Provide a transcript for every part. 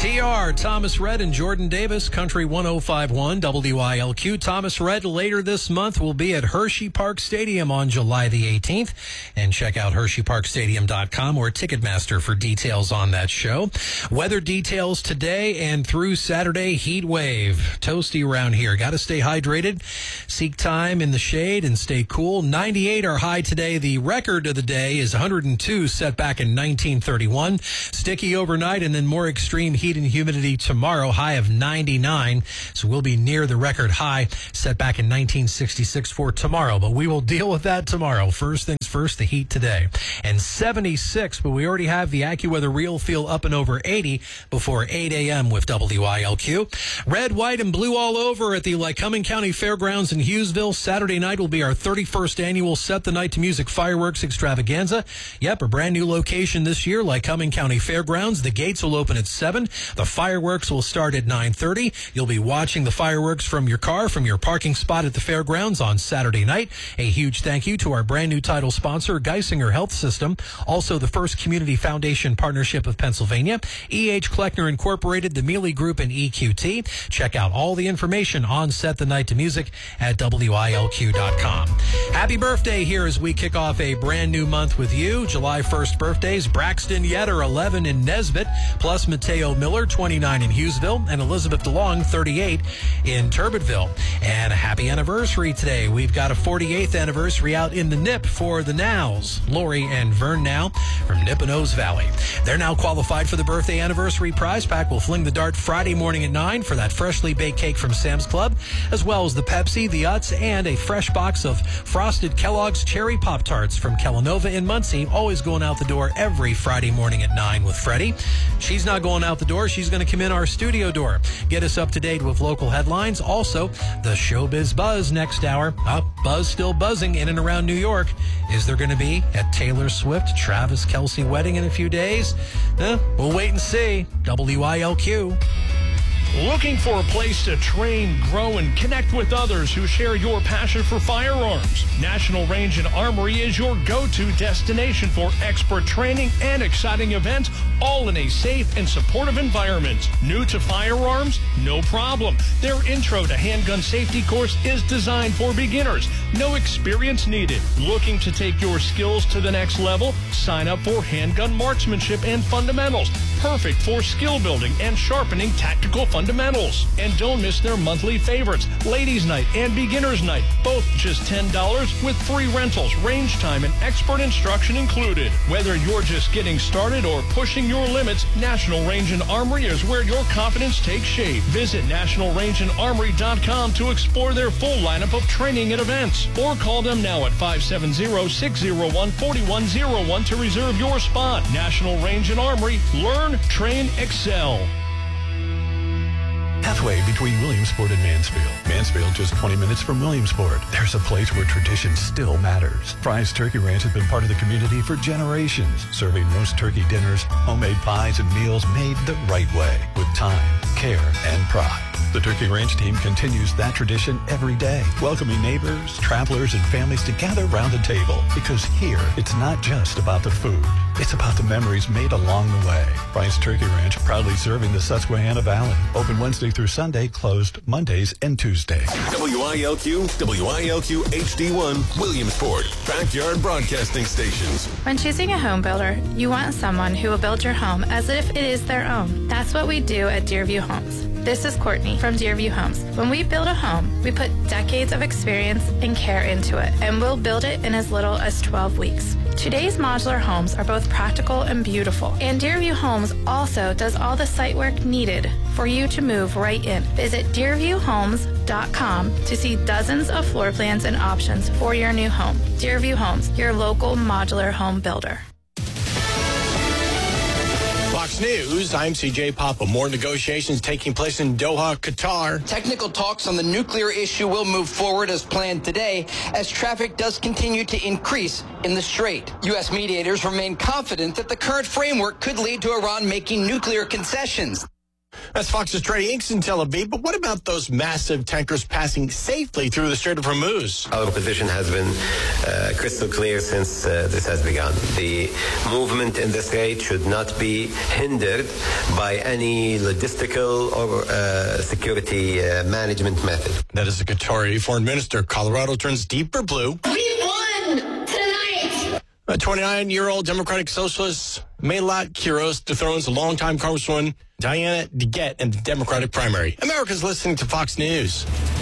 TR, Thomas Rhett and Jordan Davis, Country 105.1 WILQ. Thomas Rhett later this month will be at Hershey Park Stadium on July the 18th. And check out HersheyParkStadium.com or Ticketmaster for details on that show. Weather details today and through Saturday, heat wave. Toasty around here. Got to stay hydrated. Seek time in the shade and stay cool. 98 are high today. The record of the day is 102 set back in 1931. Sticky overnight and then more extreme heat and humidity tomorrow, high of 99. So we'll be near the record high set back in 1966 for tomorrow. But we will deal with that tomorrow. First things first, the heat today. And 76, but we already have the AccuWeather Real Feel up and over 80 before 8 a.m. with WILQ. Red, white, and blue all over at the Lycoming County Fairgrounds in Hughesville. Saturday night will be our 31st annual Set the Night to Music Fireworks Extravaganza. Yep, a brand new location this year, Lycoming County Fairgrounds. The gates will open at 7. The fireworks will start at 9:30. You'll be watching the fireworks from your car, from your parking spot at the fairgrounds on Saturday night. A huge thank you to our brand new title sponsor, Geisinger Health System. Also, the First Community Foundation Partnership of Pennsylvania, E.H. Kleckner Incorporated, the Mealy Group, and EQT. Check out all the information on Set the Night to Music at WILQ.com. Happy birthday here as we kick off a brand new month with you. July 1st birthdays, Braxton Yetter, 11 in Nesbitt, plus Mateo Miller, 29 in Hughesville, and Elizabeth DeLong, 38 in Turbitville. And a happy anniversary today. We've got a 48th anniversary out in the NIP for the Nows, Lori and Vern Now from Nipponos Valley. They're now qualified for the birthday anniversary prize pack. We'll fling the dart Friday morning at 9 for that freshly baked cake from Sam's Club, as well as the Pepsi, the Utz, and a fresh box of frosted Kellogg's Cherry Pop-Tarts from Kellanova in Muncie, always going out the door every Friday morning at 9 with Freddie. She's not going out the door. She's going to come in our studio door. Get us up to date with local headlines. Also, the Showbiz Buzz next hour. Buzz still buzzing in and around New York. Is there going to be a Taylor Swift, Travis Kelce wedding in a few days? We'll wait and see. WILQ. Looking for a place to train, grow, and connect with others who share your passion for firearms? National Range and Armory is your go-to destination for expert training and exciting events, all in a safe and supportive environment. New to firearms? No problem. Their Intro to Handgun Safety course is designed for beginners. No experience needed. Looking to take your skills to the next level? Sign up for Handgun Marksmanship and Fundamentals. Perfect for skill building and sharpening tactical fundamentals. And don't miss their monthly favorites, Ladies Night and Beginners Night, both just $10 with free rentals, range time, and expert instruction included. Whether you're just getting started or pushing your limits, National Range and Armory is where your confidence takes shape. Visit nationalrangeandarmory.com to explore their full lineup of training and events, or call them now at 570-601-4101 to reserve your spot. National Range and Armory. Learn, train, excel. Halfway between Williamsport and Mansfield. Mansfield just 20 minutes from Williamsport. There's a place where tradition still matters. Fry's Turkey Ranch has been part of the community for generations, serving roast turkey dinners, homemade pies, and meals made the right way with time, care, and pride. The Turkey Ranch team continues that tradition every day, welcoming neighbors, travelers, and families to gather around the table. Because here, it's not just about the food. It's about the memories made along the way. Fry's Turkey Ranch, proudly serving the Susquehanna Valley. Open Wednesday through Sunday, closed Mondays and Tuesdays. WILQ, WILQ HD1, Williamsport, backyard broadcasting stations. When choosing a home builder, you want someone who will build your home as if it is their own. That's what we do at Deerview Homes. This is Courtney from Deerview Homes. When we build a home, we put decades of experience and care into it, and we'll build it in as little as 12 weeks. Today's modular homes are both practical and beautiful, and Deerview Homes also does all the site work needed for you to move right in. Visit DeerviewHomes.com to see dozens of floor plans and options for your new home. Deerview Homes, your local modular home builder. Fox News, I'm CJ Papa. More negotiations taking place in Doha, Qatar. Technical talks on the nuclear issue will move forward as planned today as traffic does continue to increase in the Strait. U.S. mediators remain confident that the current framework could lead to Iran making nuclear concessions. That's Fox's Trey Inks in Tel Aviv. But what about those massive tankers passing safely through the Strait of Hormuz? Our position has been crystal clear since this has begun. The movement in the Strait should not be hindered by any logistical or security management method. That is the Qatari foreign minister. Colorado turns deeper blue. We won tonight! A 29-year-old Democratic Socialist, Melat Quiros, dethrones a longtime Congresswoman Diana DeGette in the Democratic primary. America's listening to Fox News.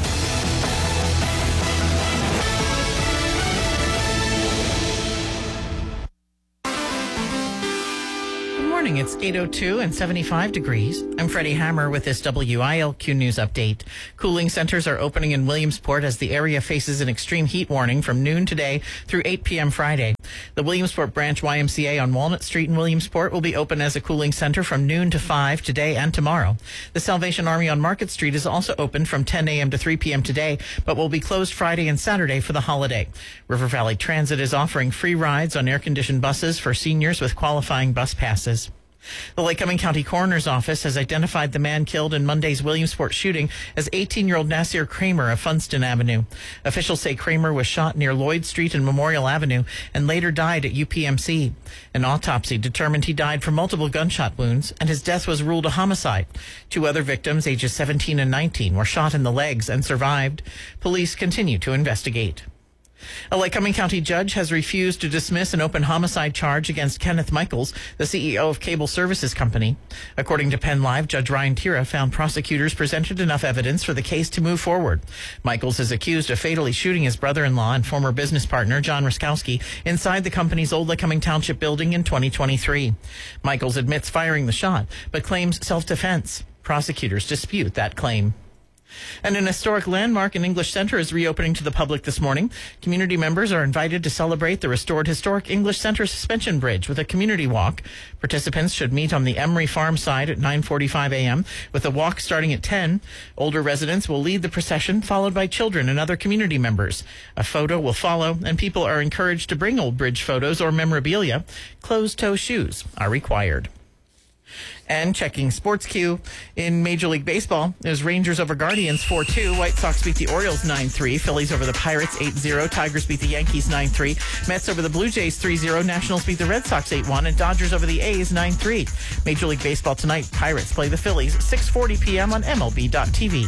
It's 8:02 and 75 degrees. I'm Freddie Hammer with this WILQ News update. Cooling centers are opening in Williamsport as the area faces an extreme heat warning from noon today through 8 p.m. Friday. The Williamsport Branch YMCA on Walnut Street in Williamsport will be open as a cooling center from noon to 5 today and tomorrow. The Salvation Army on Market Street is also open from 10 a.m. to 3 p.m. today, but will be closed Friday and Saturday for the holiday. River Valley Transit is offering free rides on air-conditioned buses for seniors with qualifying bus passes. The Lycoming County Coroner's Office has identified the man killed in Monday's Williamsport shooting as 18-year-old Nasir Kramer of Funston Avenue. Officials say Kramer was shot near Lloyd Street and Memorial Avenue and later died at UPMC. An autopsy determined he died from multiple gunshot wounds, and his death was ruled a homicide. Two other victims, ages 17 and 19, were shot in the legs and survived. Police continue to investigate. A Lycoming County judge has refused to dismiss an open homicide charge against Kenneth Michaels, the CEO of Cable Services Company. According to Penn Live, Judge Ryan Tira found prosecutors presented enough evidence for the case to move forward. Michaels is accused of fatally shooting his brother-in-law and former business partner, John Ruskowski, inside the company's old Lycoming Township building in 2023. Michaels admits firing the shot, but claims self-defense. Prosecutors dispute that claim. And an historic landmark in English Center is reopening to the public this morning. Community members are invited to celebrate the restored historic English Center suspension bridge with a community walk. Participants should meet on the Emery Farm side at 9:45 a.m. with a walk starting at 10. Older residents will lead the procession, followed by children and other community members. A photo will follow, and people are encouraged to bring old bridge photos or memorabilia. Closed-toe shoes are required. And checking Sports Q in Major League Baseball, there's Rangers over Guardians 4-2. White Sox beat the Orioles 9-3. Phillies over the Pirates 8-0. Tigers beat the Yankees 9-3. Mets over the Blue Jays 3-0. Nationals beat the Red Sox 8-1. And Dodgers over the A's 9-3. Major League Baseball tonight, Pirates play the Phillies 6:40 p.m. on MLB.tv.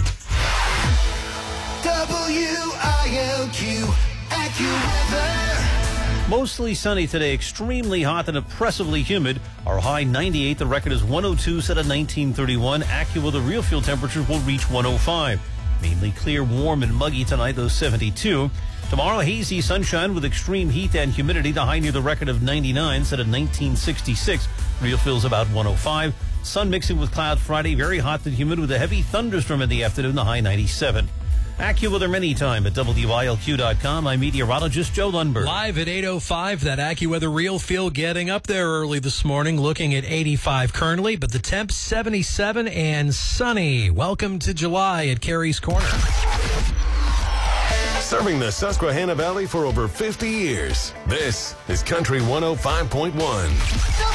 WILQ AccuWeather. Mostly sunny today, extremely hot and oppressively humid. Our high 98, the record is 102 set at 1931. AccuWeather real fuel temperatures will reach 105. Mainly clear, warm, and muggy tonight, those 72. Tomorrow, hazy sunshine with extreme heat and humidity. The high near the record of 99 set at 1966. Real fuel's about 105. Sun mixing with cloud Friday, very hot and humid with a heavy thunderstorm in the afternoon, the high 97. AccuWeather anytime at WILQ.com. I'm meteorologist Joe Lundberg. Live at 8:05, that AccuWeather real feel getting up there early this morning, looking at 85 currently, but the temp 77 and sunny. Welcome to July at Carrie's Corner. Serving the Susquehanna Valley for over 50 years. This is Country 105.1.